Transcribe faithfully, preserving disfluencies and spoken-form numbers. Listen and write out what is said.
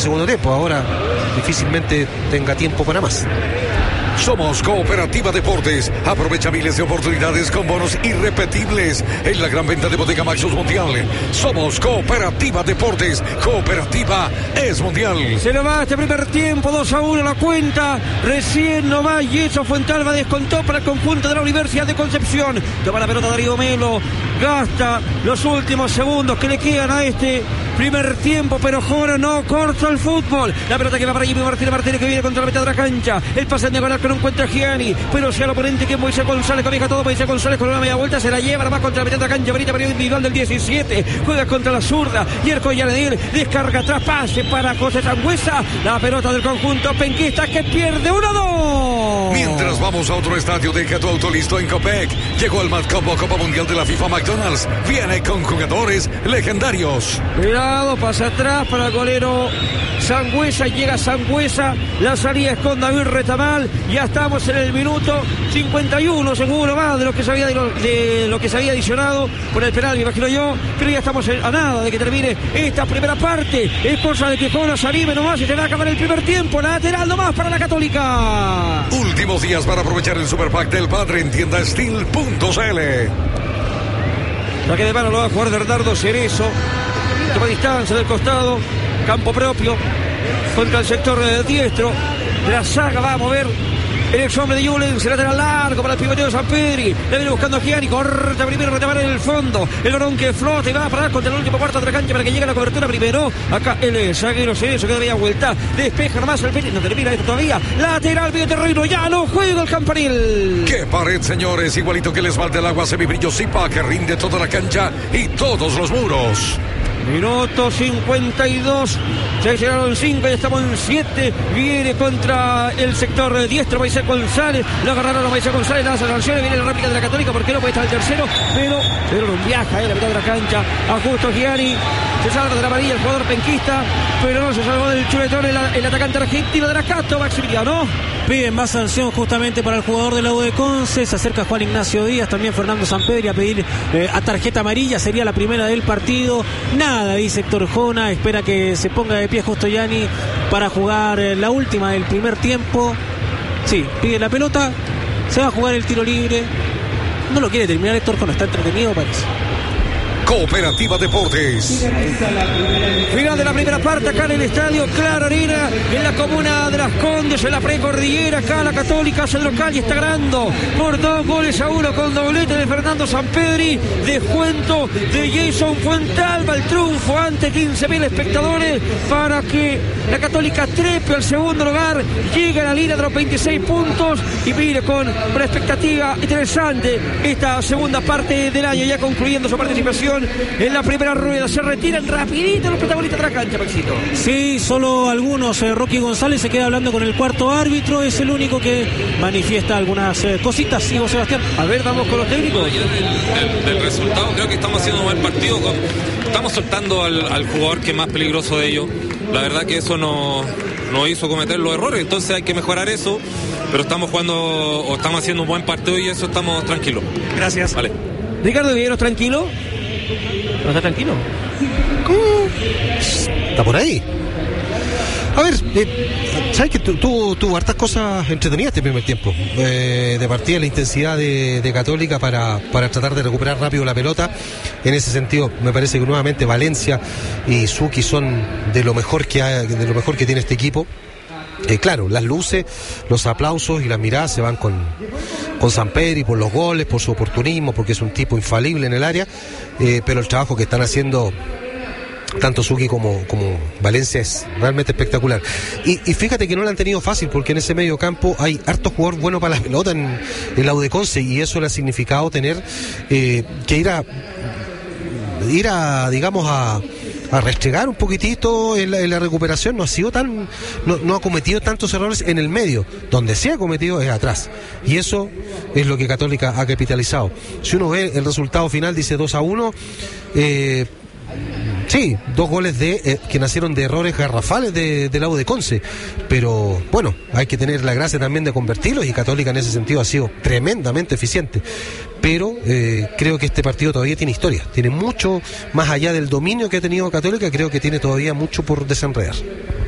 segundo tiempo. Ahora difícilmente tenga tiempo para más. Somos Cooperativa Deportes. Aprovecha miles de oportunidades con bonos irrepetibles en la gran venta de Bodega Maxus Mundial. Somos Cooperativa Deportes. Cooperativa es mundial. Se lo va este primer tiempo, dos a uno la cuenta. Recién nomás Yeso Fuentalba descontó para el conjunto de la Universidad de Concepción. Toma la pelota Darío Melo. Gasta los últimos segundos que le quedan a este primer tiempo, pero Jora no corta el fútbol. La pelota que va para Jimmy Martínez, Martínez que viene contra la mitad de la cancha. El pase en diagonal que no encuentra Gianni, pero sea el oponente que es Moisés González, comienza todo Moisés González con una media vuelta, se la lleva nada más contra la mitad de la cancha. Benita, periodo individual del diecisiete, juega contra la zurda. Yerko Yanedil descarga atrás, pase para José Sangüesa. La pelota del conjunto penquista que pierde uno dos. Mientras vamos a otro estadio, deja tu auto listo en Copec. Llegó el Mad Combo Copa Mundial de la FIFA McDonald's. Viene con jugadores legendarios. Cuidado, pasa atrás para el golero Sangüesa, llega Sangüesa, la salida es con David Retamal. Ya estamos en el minuto cincuenta y uno, seguro más de lo que se había, de lo, de lo que se había adicionado por el penal, me imagino yo, pero ya estamos a nada de que termine esta primera parte. Es cosa de que Jonas anime nomás y se va a acabar el primer tiempo. Lateral nomás para la Católica. Últimos días para aprovechar el Super Pack del Padre en tienda steel punto c l. La que de mano lo va a jugar Bernardo Cerezo. Toma distancia del costado, campo propio contra el sector eh, diestro. La saga va a mover el ex hombre de Julen, se lateral largo para el pivoteo de Sampedri. Le viene buscando a Gianni, corta primero, retamar en el fondo. El balón que flota y va a parar contra el último cuarto de la cancha para que llegue la cobertura primero. Acá el zaguero Cerezo que debía vuelta. Despeja nomás el Pérez, no termina esto todavía. Lateral, medio terreno, ya no juega el campanil. ¡Qué pared, señores! Igualito que el esmalte del agua semibrillo Zipa, que rinde toda la cancha y todos los muros. Minuto cincuenta y dos, se llegaron cinco y estamos en siete. Viene contra el sector diestro Moisés González, lo agarraron a Moisés González, lanza sanciones, viene la réplica de la Católica, porque no puede estar el tercero, pero pero no viaja en la mitad de la cancha, a Justo Gianni, se salva de la amarilla el jugador penquista, pero no se salvó del chuletón el, el atacante argentino de la Cato, Maximiliano. Piden más sanción justamente para el jugador de la U de Conce. Se acerca Juan Ignacio Díaz, también Fernando Sampedri a pedir eh, a tarjeta amarilla, sería la primera del partido. Nada, dice Héctor Jona, espera que se ponga de pie Justo Gianni para jugar eh, la última del primer tiempo. Sí, pide la pelota, se va a jugar el tiro libre. No lo quiere terminar Héctor Jona, está entretenido parece. Cooperativa Deportes. Final de la primera parte acá en el estadio Clara Arena, en la comuna de Las Condes, en la precordillera. Acá la Católica hace el local y está ganando por dos goles a uno con doblete de Fernando Sampedri, descuento de Jason Fuentalba. El triunfo ante quince mil espectadores para que la Católica trepe al segundo lugar, llega a la línea de los veintiséis puntos y mire con una expectativa interesante esta segunda parte del año, ya concluyendo su participación en la primera rueda. Se retiran rapidito los protagonistas de la cancha, Maxito. Sí, solo algunos. eh, Rocky González se queda hablando con el cuarto árbitro, es el único que manifiesta algunas eh, cositas. Sigo, Sebastián. A ver, vamos con los técnicos. Del, del resultado, creo que estamos haciendo un buen partido. Con, estamos soltando al, al jugador que es más peligroso de ellos. La verdad que eso nos no hizo cometer los errores, entonces hay que mejorar eso. Pero estamos jugando o estamos haciendo un buen partido y eso estamos tranquilos. Gracias. Vale. Ricardo Viveros, tranquilo. ¿No está tranquilo? ¿Cómo? Está por ahí. A ver, eh, ¿sabes que tuvo tuvo hartas cosas entretenidas este primer tiempo? Eh, de partida la intensidad de, de Católica para, para tratar de recuperar rápido la pelota. En ese sentido, me parece que nuevamente Valencia y Suki son de lo mejor que hay, de lo mejor que tiene este equipo. Eh, claro, las luces, los aplausos y las miradas se van con, con Sampedri por los goles, por su oportunismo, porque es un tipo infalible en el área, eh, pero el trabajo que están haciendo tanto Suki como, como Valencia es realmente espectacular. Y, y fíjate que no lo han tenido fácil, porque en ese medio campo hay harto jugador bueno para la pelota en, en la U de Conce, y eso le ha significado tener eh, que ir a ir a, digamos, a a restregar un poquitito en la, en la recuperación. No ha sido tan, no, no ha cometido tantos errores en el medio. Donde se ha cometido es atrás, y eso es lo que Católica ha capitalizado. Si uno ve el resultado final, dice dos a uno, eh, sí, dos goles de eh, que nacieron de errores garrafales de, de la U de Conce, pero bueno, hay que tener la gracia también de convertirlos, y Católica en ese sentido ha sido tremendamente eficiente. Pero eh, creo que este partido todavía tiene historia, tiene mucho más allá del dominio que ha tenido Católica. Creo que tiene todavía mucho por desenredar.